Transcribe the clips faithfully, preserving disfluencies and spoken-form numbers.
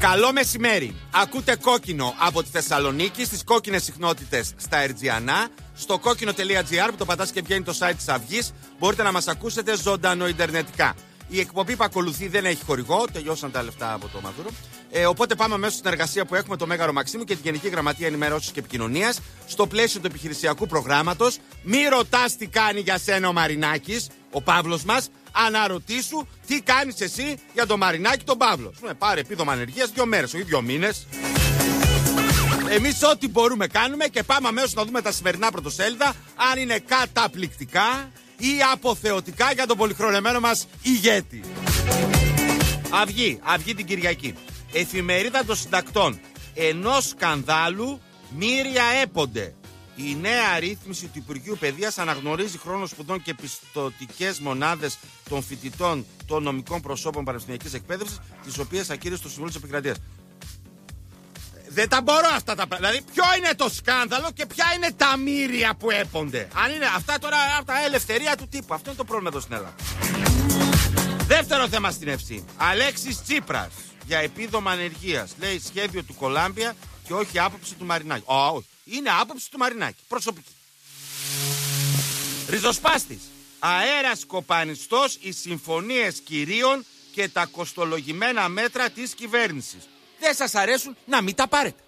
Καλό μεσημέρι. Ακούτε Κόκκινο από τη Θεσσαλονίκη στις κόκκινες συχνότητες στα Ερτζιανά. Στο κόκκινο.gr που το πατάς και βγαίνει το site της Αυγής. Μπορείτε να μας ακούσετε ζωντανό ιντερνετικά. Η εκπομπή που ακολουθεί δεν έχει χορηγό, τελειώσαν τα λεφτά από το Μαδούρο. Ε, οπότε πάμε αμέσως στην εργασία που έχουμε το Μέγαρο Μαξίμου και την Γενική Γραμματεία Ενημέρωσης και Επικοινωνίας στο πλαίσιο του επιχειρησιακού προγράμματος. Μη ρωτάς τι κάνει για σένα ο Μαρινάκης, ο Παύλος μας. Αναρωτήσου τι κάνεις εσύ για τον Μαρινάκη τον Παύλο. Σου πάρε επίδομα ανεργίας δύο μέρες, όχι δύο μήνες. Εμείς ό,τι μπορούμε κάνουμε και πάμε αμέσως να δούμε τα σημερινά πρωτοσέλιδα αν είναι καταπληκτικά ή αποθεωτικά για τον πολυχρονεμένο μας ηγέτη. Αυγή, Αυγή την Κυριακή. Εφημερίδα των συντακτών. Ενός σκανδάλου μοίρια έπονται. Η νέα ρύθμιση του Υπουργείου Παιδείας αναγνωρίζει χρόνο σπουδών και πιστωτικές μονάδες των φοιτητών των νομικών προσώπων πανεπιστημιακής εκπαίδευσης, τις οποίες ακύρωσε το Συμβούλιο της Επικρατείας. Δεν τα μπορώ αυτά τα πράγματα. Δηλαδή, ποιο είναι το σκάνδαλο και ποια είναι τα μοίρια που έπονται. Αν είναι αυτά τώρα από τα ελευθερία του τύπου. Αυτό είναι το πρόβλημα εδώ στην Ελλάδα. Δεύτερο θέμα στην Ευσύ. Αλέξης Τσίπρας για επίδομα ανεργίας. Λέει σχέδιο του Κολάμπια και όχι άποψη του Μαρινάκη. Ω, όχι. Είναι άποψη του Μαρινάκη. Προσωπική. Ριζοσπάστης. Αέρας κοπανιστός, οι συμφωνίες κυρίων και τα κοστολογημένα μέτρα της κυβέρνησης. Δεν σας αρέσουν, να μην τα πάρετε.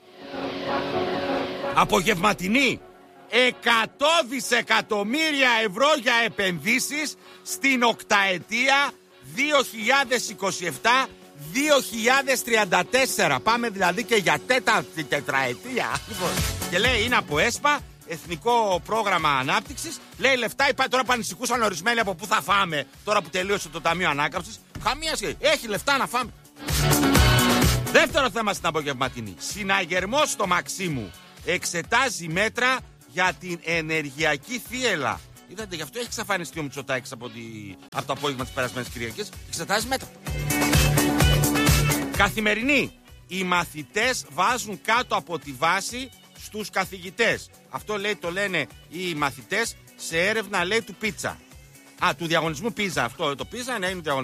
Απογευματινή. εκατό δισεκατομμύρια ευρώ για επενδύσεις στην οκταετία δύο χιλιάδες είκοσι επτά με δύο χιλιάδες τριάντα τέσσερα. Πάμε δηλαδή και για τέταρτη τετραετία. Και λέει είναι από ΕΣΠΑ, Εθνικό Πρόγραμμα Ανάπτυξης. Λέει λεφτά υπάρχει. Τώρα που ανησυχούσαν ορισμένοι από πού θα φάμε τώρα που τελείωσε το Ταμείο Ανάκαμψης. Καμία σχέση. Έχει λεφτά να φάμε. Δεύτερο θέμα στην απογευματινή. Συναγερμός στο Μαξίμου. Εξετάζει μέτρα για την ενεργειακή θύελλα. Είδατε, γι' αυτό έχει εξαφανιστεί ο Μητσοτάκης από, τη... από το απόγευμα της περασμένης Κυριακής. Εξετάζει μέτρα. Καθημερινή. Οι μαθητές βάζουν κάτω από τη βάση στους καθηγητές. Αυτό λέει, το λένε οι μαθητές σε έρευνα λέει του πίτσα. Α, του διαγωνισμού πίζα. Αυτό το πίζα, ναι, είναι διαγωνισμό.